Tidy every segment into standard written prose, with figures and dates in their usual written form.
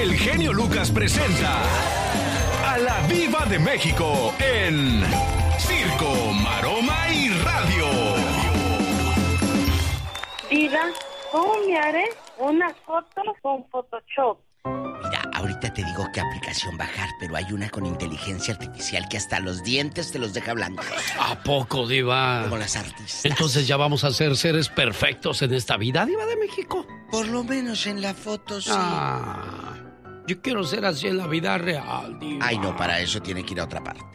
el genio Lucas presenta a la Diva de México en Circo, Maroma y Radio. Diva, ¿cómo me haré una foto con Photoshop? Mira, ahorita te digo qué aplicación bajar, pero hay una con inteligencia artificial que hasta los dientes te los deja blancos. ¿A poco, Diva? Como las artistas. Entonces ya vamos a ser seres perfectos en esta vida, Diva de México. Por lo menos en la foto, sí. Yo quiero ser así en la vida real, Diva. Ay, no, para eso tiene que ir a otra parte.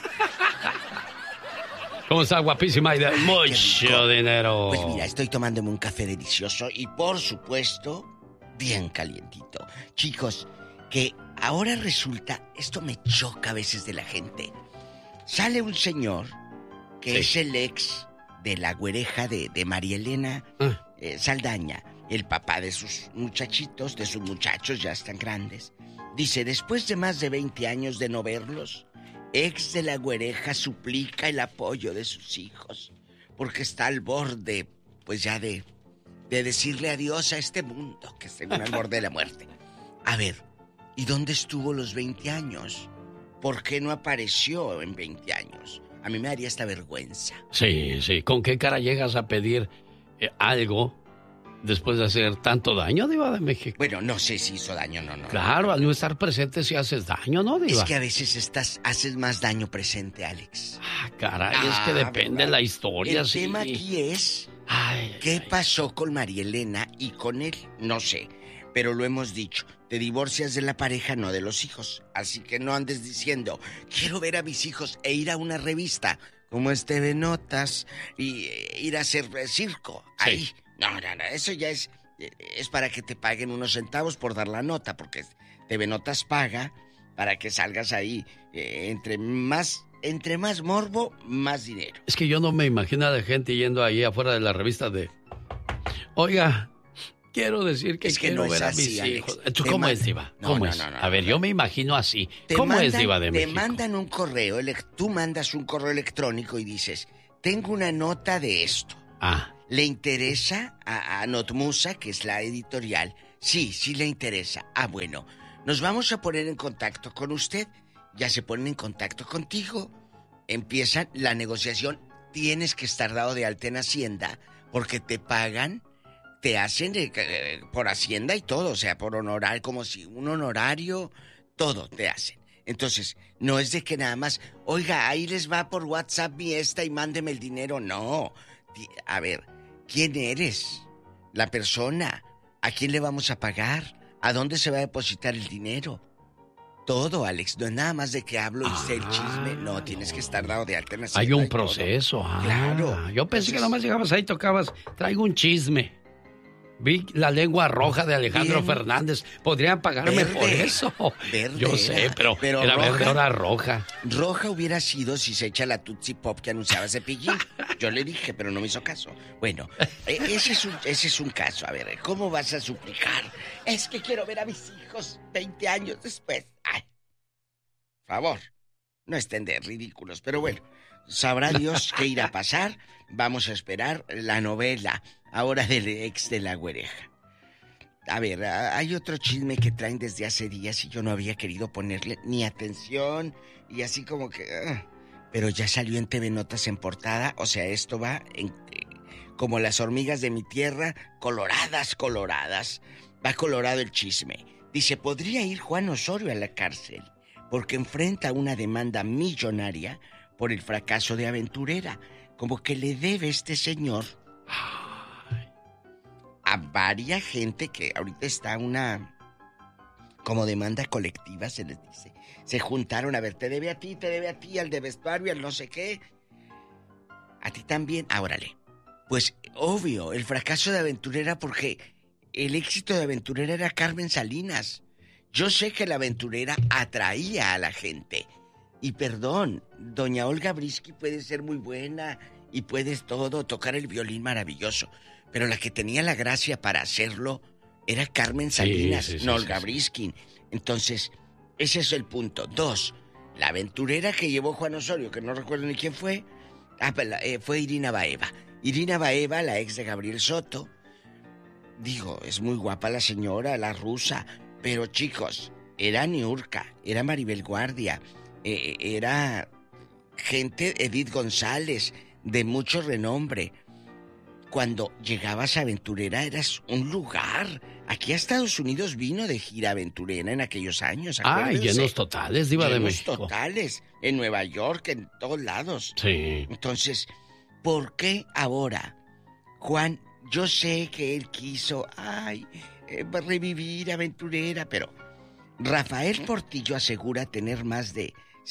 ¿Cómo está, guapísima y de mucho dinero? Pues mira, estoy tomándome un café delicioso y por supuesto, bien calientito. Chicos, que ahora resulta, esto me choca a veces de la gente. Sale un señor que es el ex de la güereja de María Elena Saldaña, el papá de sus muchachitos, de sus muchachos, ya están grandes. Dice, después de más de 20 años de no verlos, ex de la güereja suplica el apoyo de sus hijos, porque está al borde, pues ya de decirle adiós a este mundo, que está al borde de la muerte. A ver, ¿y dónde estuvo los 20 años? ¿Por qué no apareció en 20 años? A mí me daría esta vergüenza. Sí, sí. ¿Con qué cara llegas a pedir algo después de hacer tanto daño, Diva de México? Bueno, no sé si hizo daño, no. Claro, al no estar presente si haces daño, ¿no, Diva? Es que a veces haces más daño presente, Alex. Caray, es que depende de la historia, El tema aquí es... ¿qué pasó con María Elena y con él? No sé, pero lo hemos dicho. Te divorcias de la pareja, no de los hijos. Así que no andes diciendo, quiero ver a mis hijos e ir a una revista como TV Notas y ir a hacer circo. Sí. Ahí. No, eso ya es para que te paguen unos centavos por dar la nota, porque TV Notas paga para que salgas ahí. Entre más morbo, más dinero. Es que yo no me imagino a la gente yendo ahí afuera de la revista de... Oiga, quiero decir que quiero no ver a mis hijos. ¿Cómo es, Diva? ¿Cómo es? A ver, yo me imagino así. ¿Cómo es, Diva de México? Te mandan un correo, tú mandas un correo electrónico y dices, tengo una nota de esto. ¿Le interesa a Notmusa, que es la editorial? Sí le interesa. Bueno, nos vamos a poner en contacto con usted. Ya se ponen en contacto contigo. Empieza la negociación. Tienes que estar dado de alta en Hacienda porque te pagan, te hacen por Hacienda y todo, o sea, por honorario, como si un honorario, todo te hacen. Entonces, no es de que nada más, oiga, ahí les va por WhatsApp mi y mándeme el dinero. No. A ver, ¿quién eres? La persona. ¿A quién le vamos a pagar? ¿A dónde se va a depositar el dinero? Todo, Alex, no es nada más de que hablo y sé el chisme. No, tienes que estar dado de alta en Hacienda. Hay un proceso. Claro. Yo pensé que nomás llegabas ahí, tocabas, traigo un chisme. Vi la lengua roja de Alejandro Fernández. Podrían pagarme por eso. Verde. Yo sé, pero era roja, verde, ahora roja. Roja hubiera sido si se echa la Tootsie Pop que anunciaba Cepillín. Yo le dije, pero no me hizo caso. Bueno, ese es un caso. A ver, ¿cómo vas a suplicar? Es que quiero ver a mis hijos 20 años después. Ay, por favor, no estén de ridículos. Pero bueno, sabrá Dios qué irá a pasar. Vamos a esperar la novela ahora del ex de la güereja. A ver, hay otro chisme que traen desde hace días y yo no había querido ponerle ni atención y así como que... pero ya salió en TV Notas en portada, o sea, esto va como las hormigas de mi tierra, coloradas. Va colorado el chisme. Dice, podría ir Juan Osorio a la cárcel porque enfrenta una demanda millonaria por el fracaso de Aventurera. Como que le debe este señor a varias gente que ahorita está como demanda colectiva, se les dice. Se juntaron, a ver, te debe a ti, al de vestuario, al no sé qué. A ti también, órale. Pues, obvio, el fracaso de Aventurera, porque el éxito de Aventurera era Carmen Salinas. Yo sé que la Aventurera atraía a la gente. Y perdón, doña Olga Brisky puede ser muy buena y puedes tocar el violín maravilloso. Pero la que tenía la gracia para hacerlo era Carmen Salinas, no Olga Brisky. Entonces, ese es el punto. 2, la aventurera que llevó Juan Osorio, que no recuerdo ni quién fue, fue Irina Baeva. Irina Baeva, la ex de Gabriel Soto. Digo, es muy guapa la señora, la rusa, Pero chicos, era Niurka, era Maribel Guardia, era gente, Edith González, de mucho renombre. Cuando llegabas a Aventurera eras un lugar. Aquí a Estados Unidos vino de gira Aventurera en aquellos años. Llenos totales, Diva de México. Llenos totales, en Nueva York, en todos lados. Sí. Entonces, ¿por qué ahora, Juan? Yo sé que él quiso, revivir Aventurera, pero Rafael Portillo asegura tener más de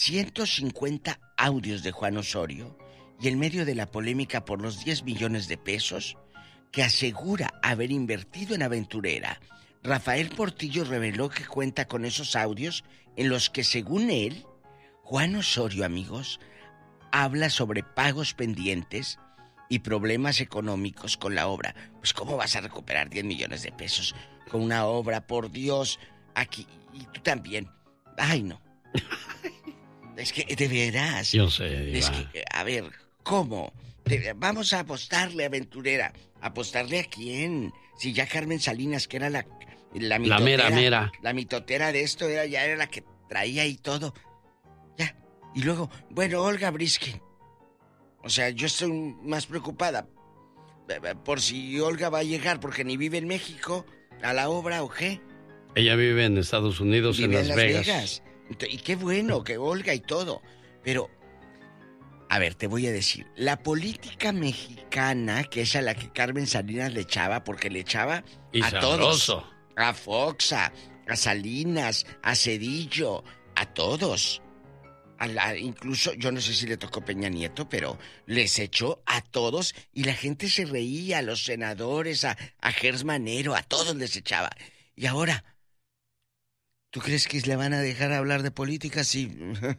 150 audios de Juan Osorio. Y en medio de la polémica por los 10 millones de pesos que asegura haber invertido en Aventurera, Rafael Portillo reveló que cuenta con esos audios en los que, según él, Juan Osorio, amigos, habla sobre pagos pendientes y problemas económicos con la obra. Pues ¿cómo vas a recuperar 10 millones de pesos con una obra, por Dios? Aquí, y tú también. Ay, no. Es que, de veras. Yo sé, Diva. Es que, a ver, ¿cómo? Vamos a apostarle, Aventurera. ¿Apostarle a quién? Si ya Carmen Salinas, que era la mitotera. La mera. La mitotera de esto, ya era la que traía y todo. Ya. Y luego, bueno, Olga Briskin. O sea, yo estoy más preocupada por si Olga va a llegar, porque ni vive en México, a la obra, ¿o qué? Ella vive en Estados Unidos, vive en Las Vegas. Y qué bueno que Olga y todo. Pero, a ver, te voy a decir, la política mexicana, que es a la que Carmen Salinas le echaba, porque le echaba y a sabroso. Todos. A Foxa, a Salinas, a Cedillo, a todos. Incluso, yo no sé si le tocó Peña Nieto, pero les echó a todos y la gente se reía, a los senadores, a Gers Manero, a todos les echaba. Y ahora, ¿tú crees que le van a dejar hablar de política? Sí.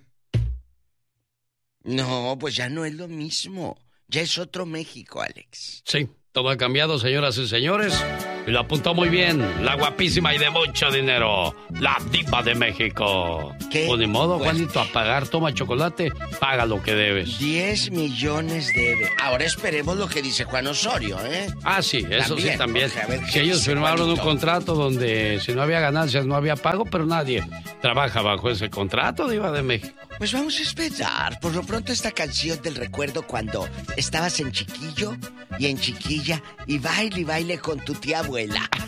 No, pues ya no es lo mismo. Ya es otro México, Alex. Sí, todo ha cambiado, señoras y señores. Y lo apuntó muy bien, la guapísima y de mucho dinero, la Diva de México. ¿Qué? Pues ni modo, pues, Juanito, a pagar, toma chocolate, paga lo que debes. 10 millones debe. Ahora esperemos lo que dice Juan Osorio, ¿eh? Ah, sí, eso también, sí, también. Si ellos firmaron Juanito un contrato donde si no había ganancias no había pago, pero nadie trabaja bajo ese contrato, Diva de México. Pues vamos a esperar. Por lo pronto esta canción del recuerdo cuando estabas en chiquillo y en chiquilla y baile con tu tía abuela.